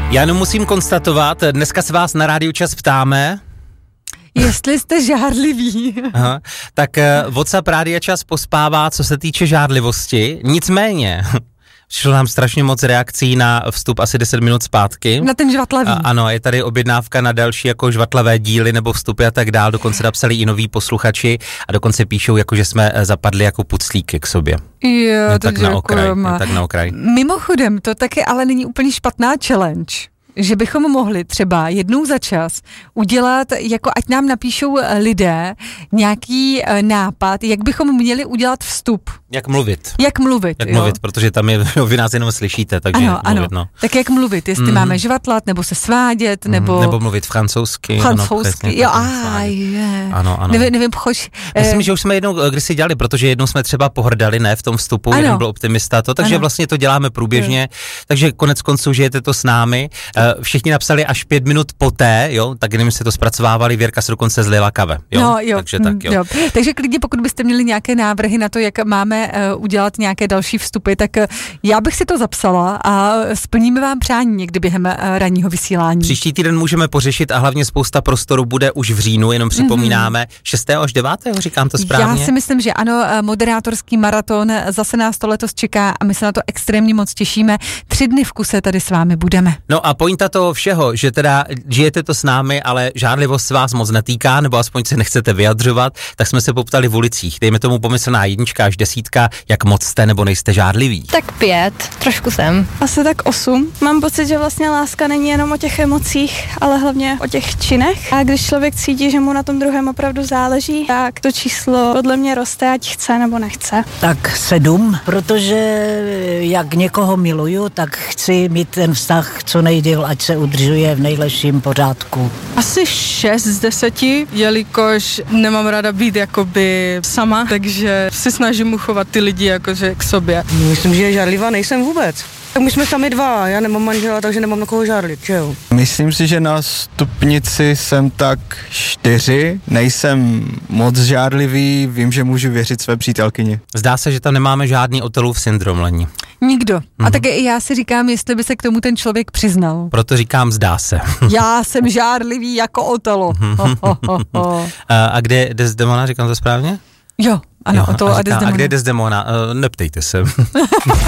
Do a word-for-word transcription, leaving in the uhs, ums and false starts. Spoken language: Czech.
Já jenom musím konstatovat, dneska se vás na Rádiu Čas ptáme, jestli jste žárliví. Aha, tak uh, WhatsApp Rádia Čas pospává, co se týče žárlivosti, nicméně přišlo nám strašně moc reakcí na vstup asi deset minut zpátky. Na ten žvatlavý. A, ano, je tady objednávka na další jako žvatlavé díly nebo vstupy a tak dál, dokonce napsali i noví posluchači a dokonce píšou, jako že jsme zapadli jako puclíky k sobě. Jo, no, tak na okraj, no, tak na okraj. Mimochodem, to taky ale není úplně špatná challenge, že bychom mohli třeba jednou za čas udělat, jako ať nám napíšou lidé nějaký nápad, jak bychom měli udělat vstup. Jak mluvit. Jak mluvit, Jak jo. mluvit, protože tam je, vy nás jenom slyšíte, takže ano, mluvit, ano. no. Tak jak mluvit, jestli mm. máme žvatlat, nebo se svádět, nebo... Mm, nebo mluvit francouzsky. Francouzsky, ano, jo, a je. Ano, ano. Nevím, nevím, choď... Myslím, eh... že už jsme jednou kdysi dělali, protože jednou jsme třeba pohrdali, ne, v tom vstupu, ano. Jeden byl optimista, to, takže ano. Vlastně to děláme průběžně, jo. Takže konec konců žijete to s námi. Uh, všichni napsali až pět minut poté, jo, tak kdyby se to zpracovávali, Věrka se dokonce zlila kave, jo. No, jo. Takže tak, jo. jo. Takže klidně, pokud byste měli nějaké návrhy na to, jak máme uh, udělat nějaké další vstupy, tak uh, já bych si to zapsala a splníme vám přání někdy během uh, ranního vysílání. Příští týden můžeme pořešit a hlavně spousta prostoru bude už v říjnu, jenom připomínáme, mm-hmm. šestého až devátého říkám to správně? Já si myslím, že ano, moderátorský maraton, zase nás to letos čeká a my se na to extrémně moc těšíme. Tři dny v kuse tady s vámi budeme. No a pointa toho všeho, že teda žijete to s námi, ale žádlivost se vás moc netýká, nebo aspoň se nechcete vyjadřovat, tak jsme se poptali v ulicích. Dejme tomu pomyslná jednička až desítka, jak moc jste nebo nejste žádliví. Tak pět, trošku jsem. Asi tak osm. Mám pocit, že vlastně láska není jenom o těch emocích, ale hlavně o těch činech. A když člověk cítí, že mu na tom druhém opravdu záleží, tak to číslo podle mě roste, ať chce nebo nechce. Tak sedm, protože jak někoho miluju, tak chci mít ten vztah co nejdýl, ať se udržuje v nejlepším pořádku. Asi šest z deseti, jelikož nemám ráda být jakoby sama, takže si snažím uchovat ty lidi jakože k sobě. Myslím, že žárlivá nejsem vůbec. Tak my jsme sami dva, já nemám manžela, takže nemám na koho žárlit, že jo? Myslím si, že na stupnici jsem tak čtyři, nejsem moc žárlivý, vím, že můžu věřit své přítelkyni. Zdá se, že tam nemáme žádný Otelův syndrom, Lení. Nikdo. Mm-hmm. A tak já si říkám, jestli by se k tomu ten člověk přiznal. Proto říkám, zdá se. Já jsem žárlivý jako Otelo. a, a kde je Desdemona, říkám to správně? Jo, ano, jo, Otelo a, a Desdemona. A kde je Desdemona? Uh, neptejte se.